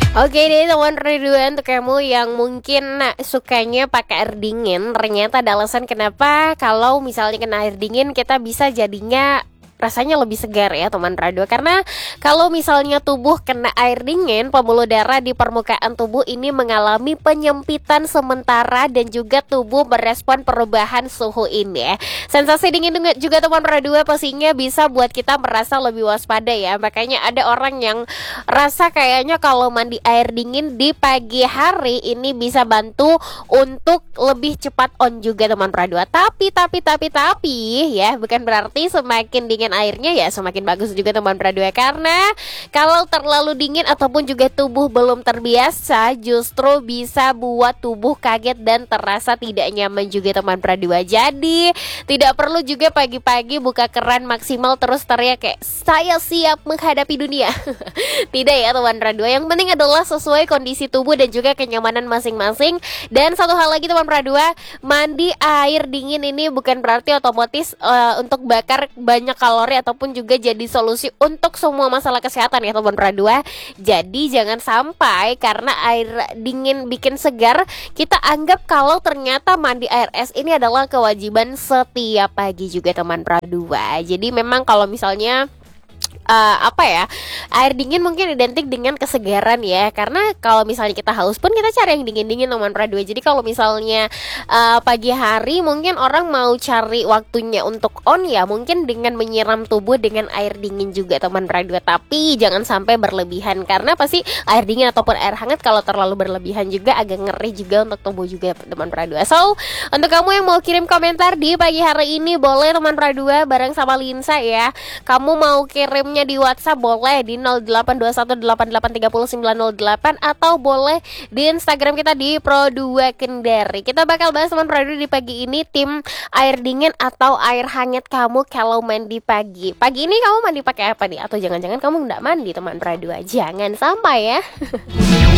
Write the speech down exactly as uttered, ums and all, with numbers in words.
Oke deh teman Ridwan, untuk kamu yang mungkin nah, sukanya pakai air dingin, ternyata ada alasan kenapa kalau misalnya kena air dingin kita bisa jadinya rasanya lebih segar ya teman radio. Karena kalau misalnya tubuh kena air dingin, pembuluh darah di permukaan tubuh ini mengalami penyempitan sementara dan juga tubuh merespon perubahan suhu ini ya. Sensasi dingin juga teman radio pastinya bisa buat kita merasa lebih waspada ya. Makanya ada orang yang rasa kayaknya kalau mandi air dingin di pagi hari ini bisa bantu untuk lebih cepat on juga teman radio. Tapi tapi tapi tapi ya, bukan berarti semakin dingin airnya ya semakin bagus juga teman radio, karena kalau terlalu dingin ataupun juga tubuh belum terbiasa justru bisa buat tubuh kaget dan terasa tidak nyaman juga teman radio. Jadi tidak perlu juga pagi-pagi buka keran maksimal terus teriak kayak saya siap menghadapi dunia. Tidak ya teman radio, yang penting adalah sesuai kondisi tubuh dan juga kenyamanan masing-masing. Dan satu hal lagi teman radio, mandi air dingin ini bukan berarti otomatis uh, untuk bakar banyak kalori ataupun juga jadi solusi untuk semua masalah kesehatan ya teman radio. Jadi jangan sampai karena air dingin bikin segar kita anggap kalau ternyata mandi air es ini adalah kewajiban setiap pagi juga teman radio. Jadi memang kalau misalnya Uh, apa ya, air dingin mungkin identik dengan kesegaran ya. Karena kalau misalnya kita haus pun kita cari yang dingin-dingin teman radio. Jadi kalau misalnya uh, pagi hari mungkin orang mau cari waktunya untuk on ya mungkin dengan menyiram tubuh dengan air dingin juga teman radio. Tapi jangan sampai berlebihan, karena pasti air dingin ataupun air hangat kalau terlalu berlebihan juga agak ngeri juga untuk tubuh juga teman radio. So untuk kamu yang mau kirim komentar di pagi hari ini boleh teman radio bareng sama Linsa ya. Kamu mau kirimnya di WhatsApp boleh di nol delapan dua satu delapan delapan tiga nol sembilan nol delapan atau boleh di Instagram kita di Pro dua Kendari. Kita bakal bahas teman radio di pagi ini, tim air dingin atau air hangat kamu kalau mandi pagi. Pagi ini kamu mandi pakai apa nih? Atau jangan-jangan kamu nggak mandi teman radio? Jangan sampai ya.